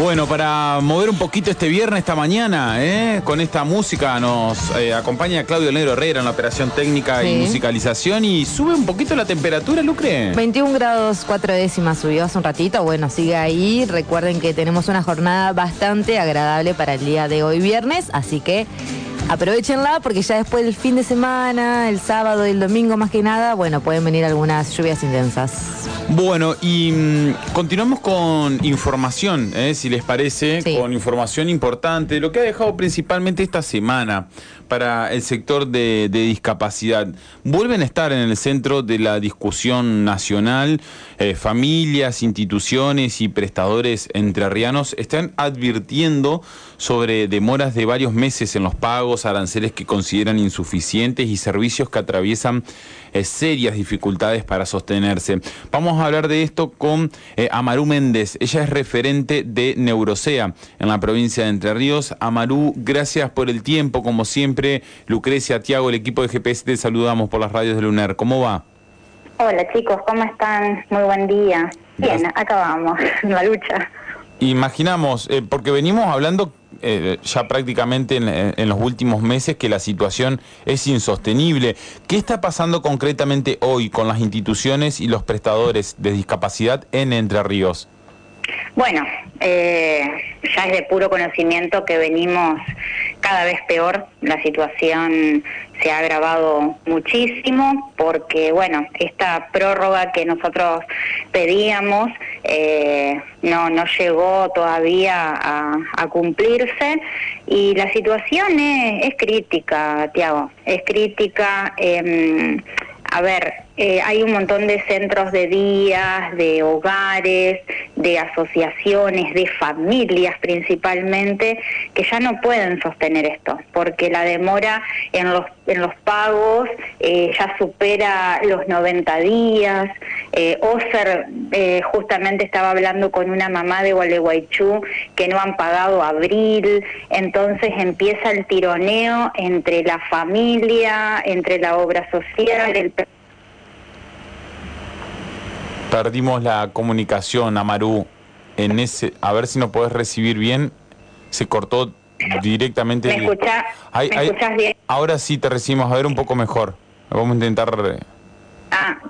Bueno, para mover un poquito este viernes, esta mañana, con esta música nos acompaña Claudio Negro Herrera en la operación técnica y musicalización y sube un poquito la temperatura, Lucre. 21 grados 4 décimas subió hace un ratito, bueno, sigue ahí. Recuerden que tenemos una jornada bastante agradable para el día de hoy viernes, así que aprovechenla porque ya después del fin de semana, el sábado y el domingo más que nada, bueno, pueden venir algunas lluvias intensas. Bueno, y continuamos con información, si les parece, con información importante, lo que ha dejado principalmente esta semana para el sector de discapacidad. Vuelven a estar en el centro de la discusión nacional, familias, instituciones y prestadores entrerrianos están advirtiendo sobre demoras de varios meses en los pagos, aranceles que consideran insuficientes y servicios que atraviesan serias dificultades para sostenerse. Vamos a hablar de esto con Amarú Méndez. Ella es referente de Neurosea en la provincia de Entre Ríos. Amarú, gracias por el tiempo, como siempre. Lucrecia, Tiago, el equipo de GPS, te saludamos por las radios de Lunar. ¿Cómo va? Hola chicos, ¿cómo están? Muy buen día. Bien, acá vamos, en la lucha. Imaginamos, porque venimos hablando ya prácticamente en los últimos meses que la situación es insostenible. ¿Qué está pasando concretamente hoy con las instituciones y los prestadores de discapacidad en Entre Ríos? Bueno, ya es de puro conocimiento que venimos cada vez peor. La situación se ha agravado muchísimo porque, bueno, esta prórroga que nosotros pedíamos no llegó todavía a cumplirse y la situación es crítica, Tiago, es crítica. Hay un montón de centros de días, de hogares, de asociaciones, de familias principalmente, que ya no pueden sostener esto, porque la demora en los pagos ya supera los 90 días. OSER justamente estaba hablando con una mamá de Gualeguaychú que no han pagado abril, entonces empieza el tironeo entre la familia, entre la obra social, Perdimos la comunicación, Amarú. A ver si nos podés recibir bien. Se cortó directamente. ¿Me escuchás bien? Ahora sí te recibimos, a ver un poco mejor. Vamos a intentar...